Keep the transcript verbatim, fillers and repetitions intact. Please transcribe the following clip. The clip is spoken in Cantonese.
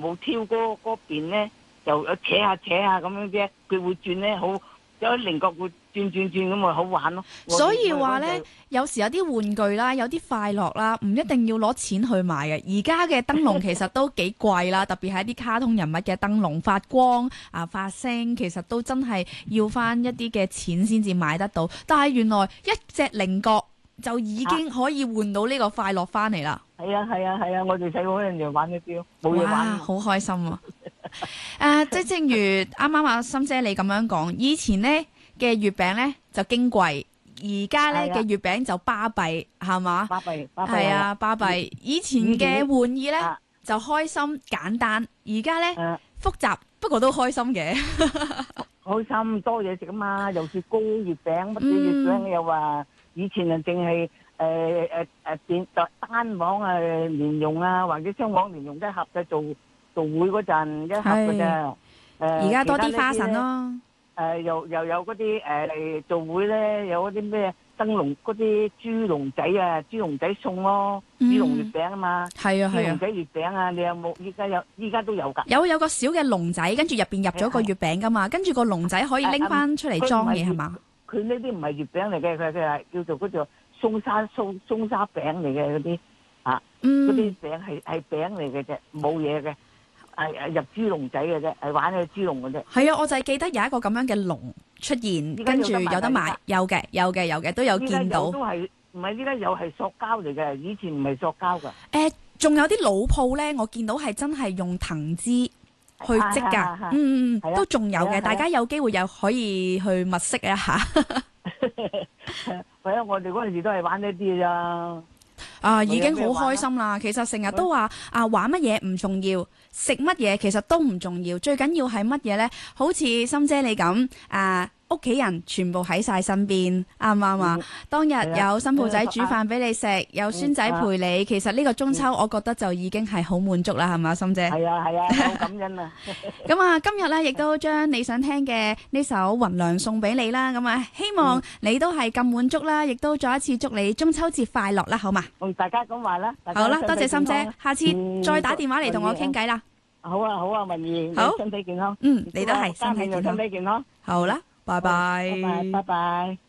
冇挑嗰嗰邊咧，就有扯下扯下咁樣啫，佢會轉咧，好有啲菱角會轉轉轉咁咪好玩咯。 所以話咧，有時有啲玩具啦，有啲快樂啦，唔一定要攞錢去買嘅。而家嘅燈籠其實都幾貴啦，特別係一啲卡通人物嘅燈籠，發光啊發聲，其實都真係要翻一啲嘅錢先至買得到。但係原來一隻菱角就已經可以換到呢個快樂翻嚟啦。 係啊係啊係啊！我哋細個嗰陣就玩呢啲咯，冇嘢玩。 好開心啊！誒，即係正如啱啱阿心姐你咁樣講，以前呢嘅月餅呢就矜貴，而家呢嘅月餅就巴閉，係嘛？ 巴閉，巴閉係啊，巴閉。以前嘅玩意呢就開心簡單，而家呢複雜，不過都開心嘅。 開心多嘢食啊嘛，又雪糕月餅，乜嘢月餅又話，以前啊淨係誒誒誒點單黃啊蓮蓉啊，或者雙黃蓮蓉一盒嘅做做會嗰陣一盒嘅啫。誒， 而家多啲花神咯。 誒，又又有嗰啲誒做會咧，有嗰啲咩燈籠嗰啲豬籠仔啊，豬籠仔餸咯，豬籠月餅啊嘛。 係啊係啊。 豬籠仔月餅啊，你有冇？依家有，依家都有㗎。 有有個小嘅籠仔，跟住入邊入咗個月餅㗎嘛，跟住個籠仔可以拎翻出嚟裝嘢係嘛？ 佢呢啲唔係月餅嚟嘅，佢佢係叫做嗰做鬆沙鬆鬆沙餅嚟嘅嗰啲啊，嗰啲餅係係餅嚟嘅啫，冇嘢嘅。係係入豬籠仔嘅啫，係玩嘅豬籠嘅啫。係啊，我就係記得有一個咁樣嘅籠出現，跟住有得賣，有嘅有嘅有嘅都有見到。 都係唔係依家有係塑膠嚟嘅，以前唔係塑膠㗎。 誒，仲有啲老鋪咧，我見到係真係用藤枝去織㗎，嗯嗯，都仲有嘅，大家有機會又可以去物色一下。 係啊，我哋嗰陣時都係玩呢啲咋。 啊，已經好開心啦！其實成日都話啊，玩乜嘢唔重要，食乜嘢其實都唔重要，最緊要係乜嘢呢？好似心姐你咁啊，屋企人全部喺晒身邊，啱唔啱啊？當日有新抱仔煮飯俾你食，有孫仔陪你，其實呢個中秋我覺得就已經係好滿足啦，係嘛，心姐？ 係啊係啊，好感恩啊！ 咁啊，今日咧亦都將你想聽嘅呢首《雲涼》送俾你啦。咁啊，希望你都係咁滿足啦，亦都再一次祝你中秋節快樂啦，好嘛？ 同大家講話啦。 好啦，多謝心姐，下次再打電話嚟同我傾偈啦。 好啊好啊，文儀， 好， 身體健康。 嗯，你都係身體健康。 身體健康。 好啦，拜拜。 拜拜。拜拜。